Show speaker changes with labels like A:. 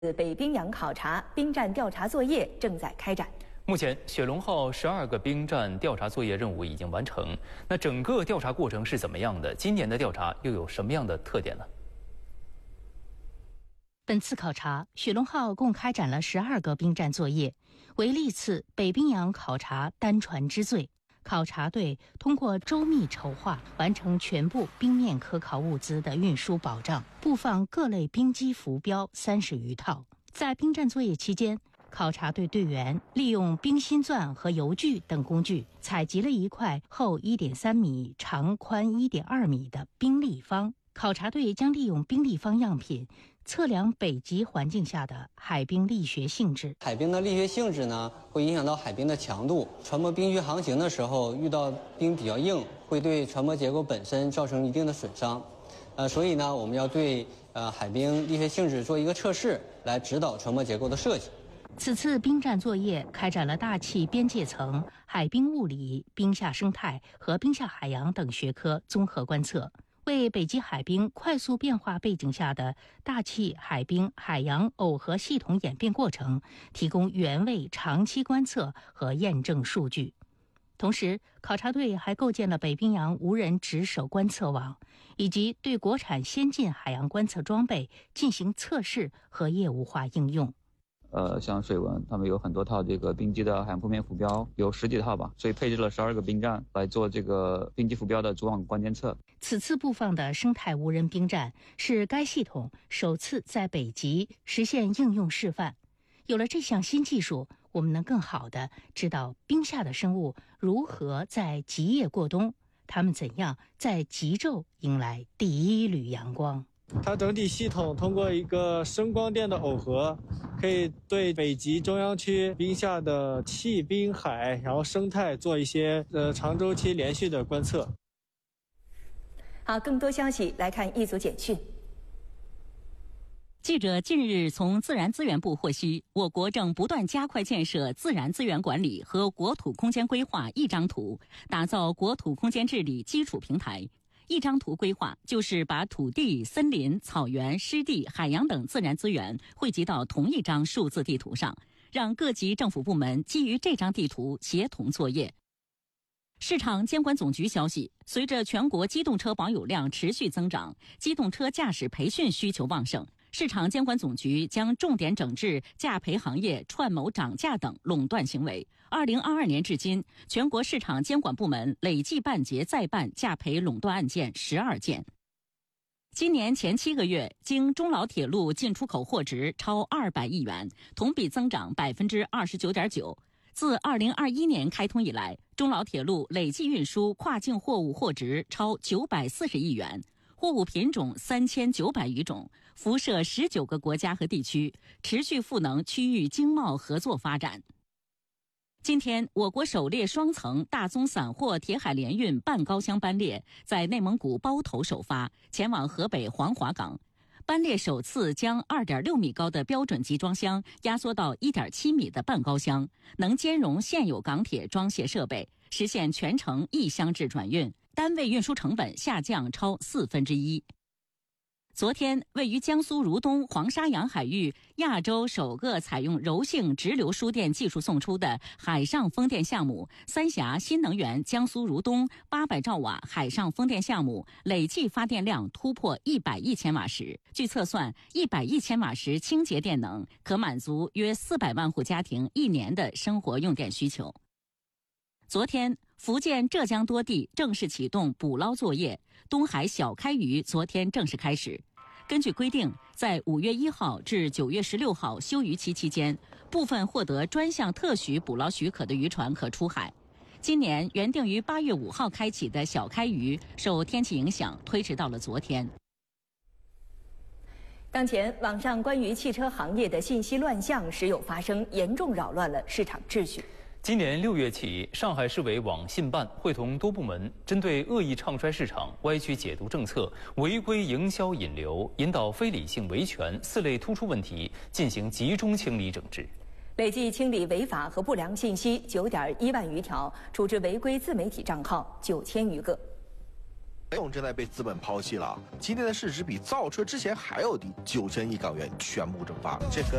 A: 北冰洋考察兵站调查作业正在开展。
B: 目前，雪龙号12个兵站调查作业任务已经完成。那整个调查过程是怎么样的？今年的调查又有什么样的特点呢？
C: 本次考察，雪龙号共开展了12个兵站作业，为历次北冰洋考察单船之最。考察队通过周密筹划，完成全部冰面可考物资的运输保障，布放各类冰机浮标30余套。在兵站作业期间，考察队队员利用冰心钻和油锯等工具，采集了一块厚1.3米、长宽1.2米的冰立方。考察队将利用冰立方样品测量北极环境下的海冰力学性质。
D: 海冰的力学性质呢，会影响到海冰的强度。船舶冰区航行的时候，遇到冰比较硬，会对船舶结构本身造成一定的损伤。所以呢，我们要对海冰力学性质做一个测试，来指导船舶结构的设计。
C: 此次兵站作业开展了大气边界层、海冰物理、冰下生态和冰下海洋等学科综合观测，为北极海冰快速变化背景下的大气、海冰、海洋耦合系统演变过程提供原位长期观测和验证数据。同时，考察队还构建了北冰洋无人值守观测网，以及对国产先进海洋观测装备进行测试和业务化应用。
E: 像水文，他们有很多套这个冰机的海洋铺面浮标，有10几套吧，所以配置了12个兵站来做这个冰机浮标的主网关监测。
C: 此次布放的生态无人兵站是该系统首次在北极实现应用示范。有了这项新技术，我们能更好地知道冰下的生物如何在极夜过冬，它们怎样在极昼迎来第一缕阳光。
F: 它整体系统通过一个声光电的耦合，可以对北极中央区冰下的气、冰、海，然后生态做一些长周期连续的观测。
A: 好，更多消息来看一组简讯。
G: 记者近日从自然资源部获悉，我国正不断加快建设自然资源管理和国土空间规划一张图，打造国土空间治理基础平台。一张图规划就是把土地、森林、草原、湿地、海洋等自然资源汇集到同一张数字地图上，让各级政府部门基于这张地图协同作业。市场监管总局消息，随着全国机动车保有量持续增长，机动车驾驶培训需求旺盛，市场监管总局将重点整治驾培行业串谋涨价等垄断行为。2022年至今，全国市场监管部门累计办结再办驾培垄断案件12件。今年前7个月，经中老铁路进出口货值超200亿元，同比增长29.9%。自2021年开通以来，中老铁路累计运输跨境货物货值超940亿元，货物品种3900余种，辐射19个国家和地区，持续赋能区域经贸合作发展。今天，我国首列双层大宗散货铁海联运半高箱班列在内蒙古包头首发，前往河北黄骅港。班列首次将2.6米高的标准集装箱压缩到1.7米的半高箱，能兼容现有港铁装卸设备，实现全程一箱制转运，单位运输成本下降超1/4。昨天，位于江苏如东黄沙洋海域亚洲首个采用柔性直流输电技术送出的海上风电项目三峡新能源江苏如东800兆瓦海上风电项目累计发电量突破100亿千瓦时。据测算，100亿千瓦时清洁电能可满足约400万户家庭1年的生活用电需求。昨天，福建、浙江多地正式启动捕捞作业，东海小开渔昨天正式开始。根据规定，在5月1号至9月16号休渔期期间，部分获得专项特许捕捞许可的渔船可出海。今年原定于8月5号开启的小开渔，受天气影响推迟到了昨天。
A: 当前，网上关于汽车行业的信息乱象时有发生，严重扰乱了市场秩序。
B: 今年6月起，上海市委网信办会同多部门，针对恶意唱衰市场、歪曲解读政策、违规营销引流、引导非理性维权4类突出问题进行集中清理整治。
A: 累计清理违法和不良信息9.1万余条，处置违规自媒体账号9000余个。
H: 用正在被资本抛弃了。今天的市值比造车之前还要低，9000亿港元全部蒸发。这个